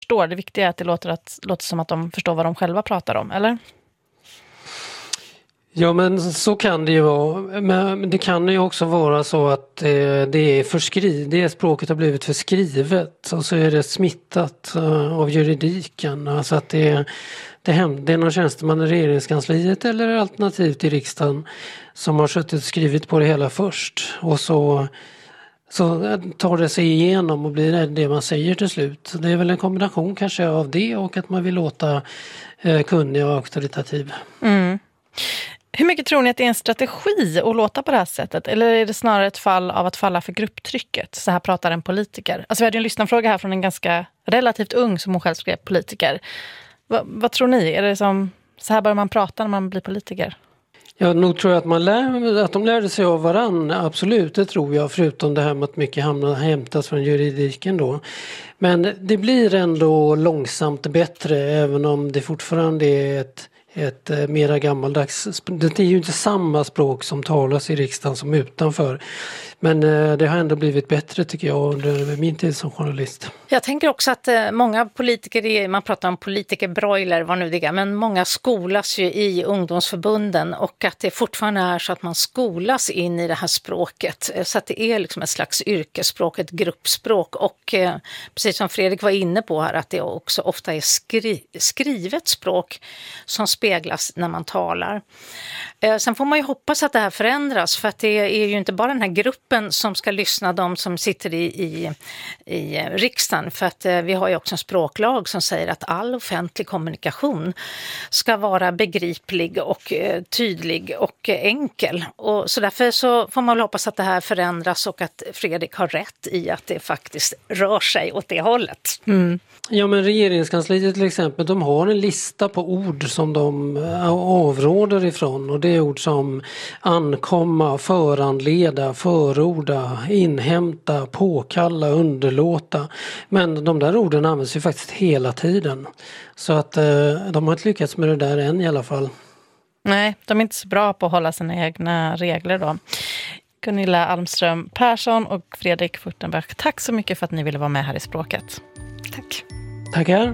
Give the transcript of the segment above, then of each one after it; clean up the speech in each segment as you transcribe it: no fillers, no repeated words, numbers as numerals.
förstår. Det viktiga är att det låter som att de förstår vad de själva pratar om, eller? Ja, men så kan det ju vara. Men det kan ju också vara så att det språket har blivit för skrivet och så är det smittat av juridiken. Alltså att det är någon tjänsteman i regeringskansliet eller alternativt i riksdagen som har suttit och skrivit på det hela först. Och så tar det sig igenom och blir det man säger till slut. Det är väl en kombination kanske av det och att man vill låta kunnig och auktoritativ. Mm. Hur mycket tror ni att det är en strategi att låta på det här sättet? Eller är det snarare ett fall av att falla för grupptrycket? Så här pratar en politiker. Alltså vi hade en lyssnarfråga här från en ganska relativt ung, som hon själv skrev, politiker. Vad tror ni? Är det som så här bör man prata när man blir politiker? Jag nog tror att de lärde sig av varann, absolut, det tror jag, förutom det här med att mycket hämtas från juridiken då. Men det blir ändå långsamt bättre, även om det fortfarande är ett mera gammaldags. Det är ju inte samma språk som talas i riksdagen som utanför. Men det har ändå blivit bättre tycker jag under min tid som journalist. Jag tänker också att många politiker, man pratar om politikerbroiler, vad nu det är, men många skolas ju i ungdomsförbunden och att det fortfarande är så att man skolas in i det här språket. Så att det är liksom ett slags yrkesspråk, ett gruppspråk och precis som Fredrik var inne på här att det också ofta är skrivet språk som speglas när man talar. Sen får man ju hoppas att det här förändras för att det är ju inte bara den här gruppen som ska lyssna, de som sitter i riksdagen, för att vi har ju också en språklag som säger att all offentlig kommunikation ska vara begriplig och tydlig och enkel. Och så därför så får man väl hoppas att det här förändras och att Fredrik har rätt i att det faktiskt rör sig åt det hållet. Mm. Ja, men regeringskansliet till exempel, de har en lista på ord som de avråder ifrån och det är ord som ankomma, föranleda, förorda, inhämta, påkalla, underlåta. Men de där orden används ju faktiskt hela tiden. Så att de har inte lyckats med det där än i alla fall. Nej, de är inte så bra på att hålla sina egna regler då. Gunilla Almström Persson och Fredrik Furtenberg, tack så mycket för att ni ville vara med här i Språket. Tack. Tackar.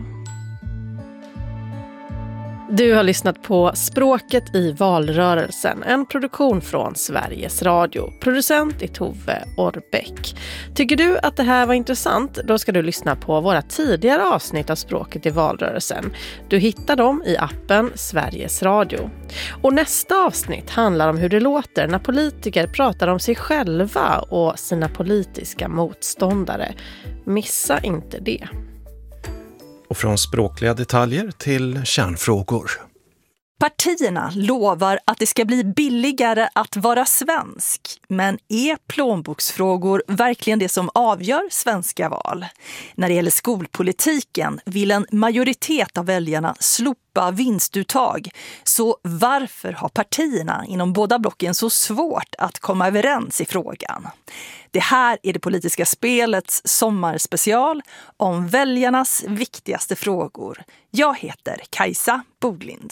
Du har lyssnat på Språket i valrörelsen, en produktion från Sveriges Radio. Producent är Tove Orbeck. Tycker du att det här var intressant? Då ska du lyssna på våra tidigare avsnitt av Språket i valrörelsen. Du hittar dem i appen Sveriges Radio. Och nästa avsnitt handlar om hur det låter när politiker pratar om sig själva och sina politiska motståndare. Missa inte det. Och från språkliga detaljer till kärnfrågor. Partierna lovar att det ska bli billigare att vara svensk. Men är plånboksfrågor verkligen det som avgör svenska val? När det gäller skolpolitiken vill en majoritet av väljarna slopa vinstuttag. Så varför har partierna inom båda blocken så svårt att komma överens i frågan? Det här är det politiska spelets sommarspecial om väljarnas viktigaste frågor. Jag heter Kajsa Boglind.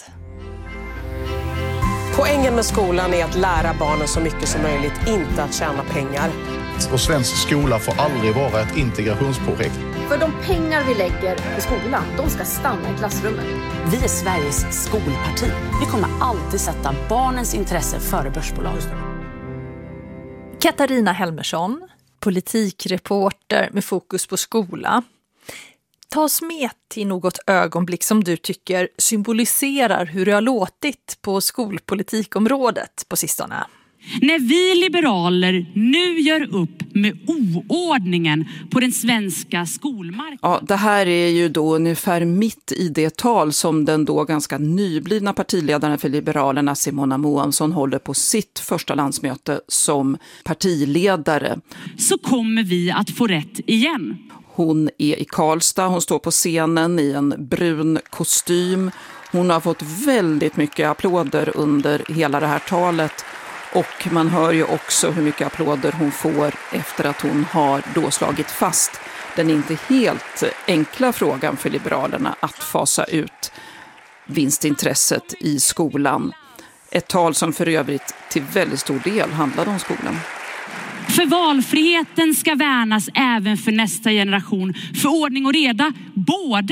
Poängen med skolan är att lära barnen så mycket som möjligt, inte att tjäna pengar. Och svensk skola får aldrig vara ett integrationsprojekt. För de pengar vi lägger på skolan, de ska stanna i klassrummet. Vi är Sveriges skolparti. Vi kommer alltid sätta barnens intresse före börsbolag. Katarina Helmersson, politikreporter med fokus på skola. Ta oss med till något ögonblick som du tycker symboliserar hur det har låtit på skolpolitikområdet på sistone. När vi liberaler nu gör upp med oordningen på den svenska skolmarknaden. Ja, det här är ju då ungefär mitt i det tal som den då ganska nyblivna partiledaren för Liberalerna Simona Moansson håller på sitt första landsmöte som partiledare. Så kommer vi att få rätt igen. Hon är i Karlstad, hon står på scenen i en brun kostym. Hon har fått väldigt mycket applåder under hela det här talet. Och man hör ju också hur mycket applåder hon får efter att hon har då slagit fast den inte helt enkla frågan för Liberalerna att fasa ut vinstintresset i skolan. Ett tal som för övrigt till väldigt stor del handlade om skolan. För valfriheten ska värnas även för nästa generation. För ordning och reda både